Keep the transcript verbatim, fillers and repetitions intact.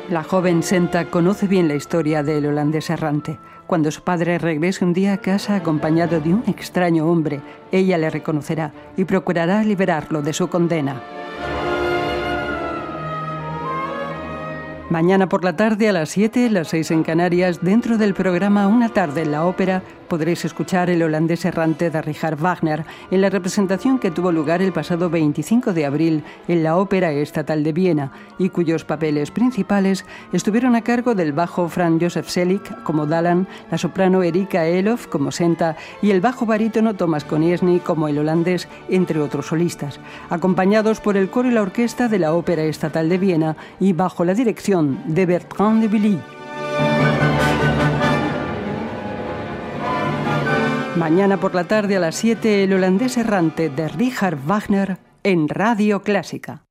La joven Senta conoce bien la historia del holandés errante. Cuando su padre regrese un día a casa acompañado de un extraño hombre, ella le reconocerá y procurará liberarlo de su condena. Mañana por la tarde a las siete, las seis en Canarias, dentro del programa Una tarde en la ópera, podréis escuchar El holandés errante de Richard Wagner en la representación que tuvo lugar el pasado veinticinco de abril en la Ópera Estatal de Viena y cuyos papeles principales estuvieron a cargo del bajo Franz Josef Selig como Dalan, la soprano Erika Elof como Senta y el bajo barítono Thomas Konieczny como el holandés, entre otros solistas, acompañados por el coro y la orquesta de la Ópera Estatal de Viena y bajo la dirección de Bertrand de Billy. Mañana por la tarde a las siete, El holandés errante de Richard Wagner en Radio Clásica.